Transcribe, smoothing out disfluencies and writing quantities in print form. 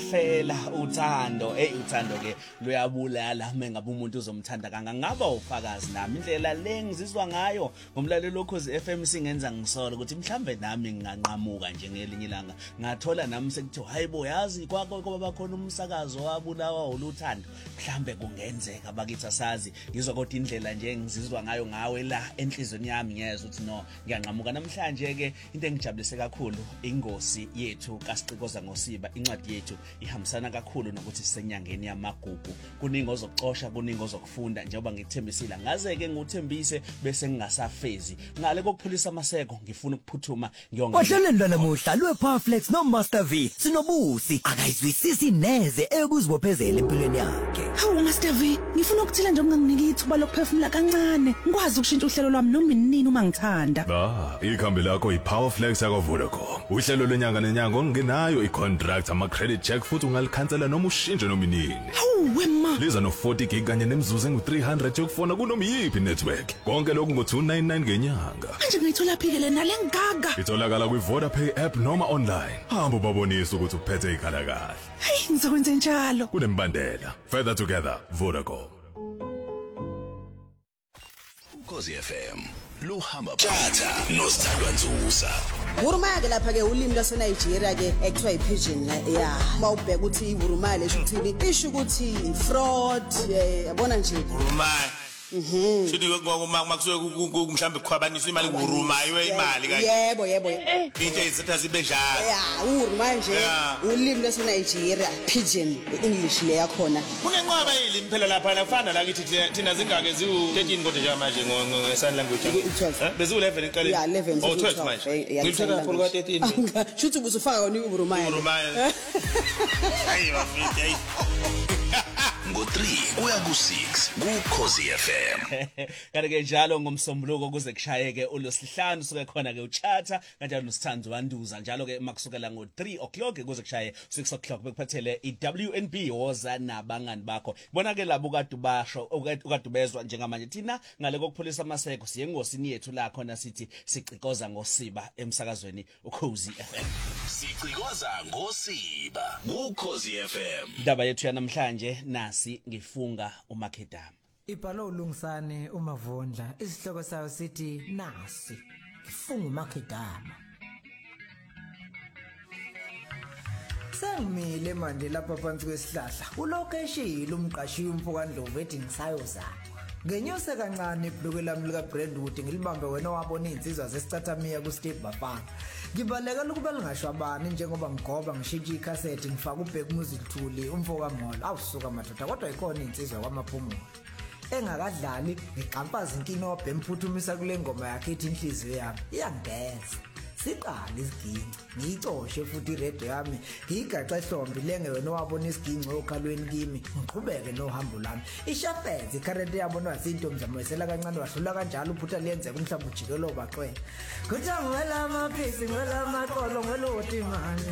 ukuhlela uthando uthando ke luyabulala mengabe umuntu uzomthanda kangangaba ufakazi nami indlela lengizizwa ngayo ngomlaleli lokhozi FM singenza ngisola ukuthi mhlambe nami nginganqamuka nje ngelinye ilanga ngathola nami sekuthi hayibo yazi kwakho kuba khona umsakazo wabulawa oluthando mhlambe kungenzeka bakithi asazi ngizwa kodwa indlela nje ngizizwa ngayo ngawe la enhlizweni yami ngiyeza ukuthi no ngiyanqamuka namhlanje ke into engijabulise kakhulu ingosi yethu kaSicikoza ngoSiba incwadi yethu ihambisana kakhulu nokuthi sisenyangeni yamagugu kuningi ozokuxosha kuningi ozokufunda njengoba ngikuthembisile ngaze ke nguthembise bese ngingasafezi ngale kokuphulisa amaseko ngifuna ukuphuthuma ngiyonga Ohlelweni lanamuhla lwePowerFlex noMaster V sinobusi akayizwisisi neze ekuzibophezela empilweni yakhe. Hawu Master V, ngifuna ukuthila nje unganginiki ithuba lokuphefumula kancane. Ngikwazi ukushintsha uhlelo lwami noma inini uma ngithanda. Ikhambi lakho iPowerFlex yakwaVodacom. Uhlelo lenyanga nenyanga ongenayo icontract ama-credit check futhi ungalikhansela noma ushintshe noma inini. Hawu wema. Liza no40 gig kanye nemzuzu engu300 yokufona kunoma yiphi network. Konke lokhu ngo299 ngenyanga. Manje ngiyithola phike lena lengaga. Itholakala kwiVodapay app noma online. Hamba ubabonise ukuthi uphethe ikhala kahle. Hey, ngizokwenza njalo. Kunembandela. Further together, Vodacom. Ukhozi FM. Luhamba Tjatha noSithandwa Nzusa. Urumaya ke lapha ke ulimi laseNigeria ke ekuthiwa iPidgin ya mawubheka ukuthi iurumaya lesho uthini isho ukuthi fraud yabona nje urumaya Sithi makusuke mhlambe kukhwabanisa imali ngurumayo imali kanje yebo into ezithatha zibe njalo ya urumaya nje ulimi laseNigeria Pidgin English le yakhona kunenqaba yilimi phela lapha nafana la kithi thina zingake ziwu13 kodwa nje manje ngesign language bezu11 eqaleni ya 11 oh 12 manje ngilithola phela kwa13 shuthi busufaka yona urumaya hayi bafiti hayi ngo3 kuya ku6 kuKhozi FM. Kanti ke njalo ngomsombuluko kuze kushayeke uLosihlanu suke khona ke uChatha kanjalo noSithandwa Wanduza njalo ke makusukela ngo3 o'clock kuze kushaye 6 o'clock bekuphathele iWNB woza nabangani bakho. Bona ke labo kade basho ukade bezwa njengamanje thina ngale kokuphulisa amaseko siye ngosini yethu la khona sithi Sicikoza ngoSiba emsakazweni uKhozi FM. Sicikoza ngoSiba kuKhozi FM. Indaba yethu yanamhlanje nasi ngifunga uMakhedama. Ibhalo uLungisane uMavondla isihloko sayo sithi nasi ngifunga uMakhedama. Sengimile manje lapha phansi kwesihlahla ulocation umqashi uMfokandlovu ethi ngisayozana. Ngenyuse kancane ibhluke lami lika Brandwood ngilibambe wena wabona insizwa zesicathamiya ku Steve Bafana. Ngibaleka ukuba lingashwabani njengoba ngigoba ngishintsha icassette ngifaka uBhek Music Thuli umfokamolo awusuka madoda kodwa ikhona insizwa kwamaphumulo. Engakadlali ngiqampaza inkinobhe emphuthumisa kule ngoma yakhe ethi inhliziyo yami iyangeza. Siqala isiginci ngicoshe futhi iredio yami ngigaxa ehlombe lenge wena wabona isiginci okhalweni kimi ngiqhubeke nohambo lami ishafeze ikarete yabona wasintombi zamoyisela kancane wahlula kanjalo uphutha liyenzeka umhlamba ujikelo baxwela kuthi ngwela amaphisi ngwela amaqolo ngweloti manje